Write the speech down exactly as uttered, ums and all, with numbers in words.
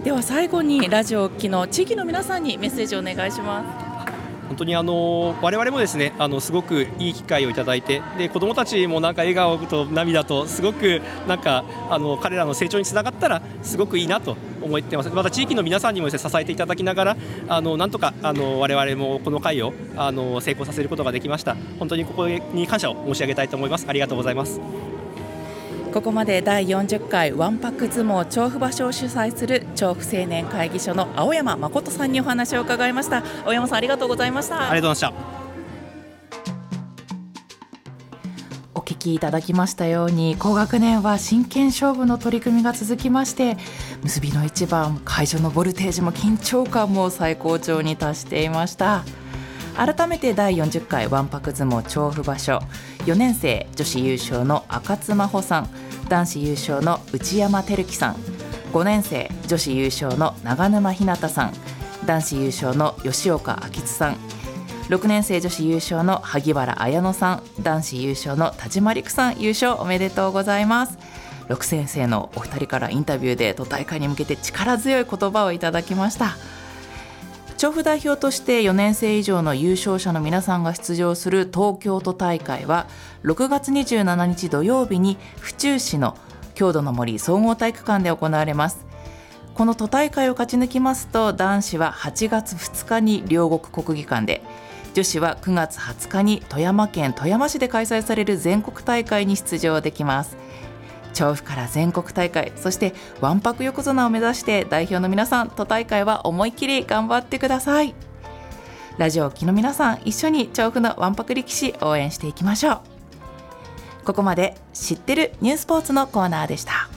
では最後にラジオをお聞きの地域の皆さんにメッセージをお願いします。 本当にあの我々もですね、あのすごくいい機会をいただいて、で子どもたちもなんか笑顔と涙とすごくなんかあの彼らの成長につながったらすごくいいなと思ってます。また地域の皆さんにもですね支えていただきながら、あのなんとかあの我々もこの会をあの成功させることができました。本当にここに感謝を申し上げたいと思います。ありがとうございます。 ここまでだいよんじゅっかいわんぱく相撲調布場所を主催する調布青年会議所の青山誠さんにお話を伺いました。青山さん、ありがとうございました。 ありがとうございました。 お聞きいただきましたように、高学年は真剣勝負の取り組みが続きまして、結びの一番、会場のボルテージも緊張感も最高潮に達していました。改めてだいよんじゅっかいわんぱく相撲調布場所、よねん生女子優勝の赤津真帆さん、男子優勝の内山照樹さん、ごねん生女子優勝の長沼ひなたさん、男子優勝の吉岡明津さん、ろくねん生女子優勝の萩原綾乃さん、男子優勝の田島陸さん、優勝おめでとうございます。ろく先生のお二人からインタビューで都大会に向けて力強い言葉をいただきました。調布代表としてよねん生以上の優勝者の皆さんが出場する東京都大会はろくがつにじゅうしちにち土曜日に府中市の郷土の森総合体育館で行われます。この都大会を勝ち抜きますと、男子ははちがつふつかに両国国技館で、女子はくがつはつかに富山県富山市で開催される全国大会に出場できます。調布から全国大会、そしてわんぱく横綱を目指して代表の皆さん、都大会は思い切り頑張ってください。ラジオを聴きの皆さん、一緒に調布のわんぱく力士応援していきましょう。ここまで知ってるニュースポーツのコーナーでした。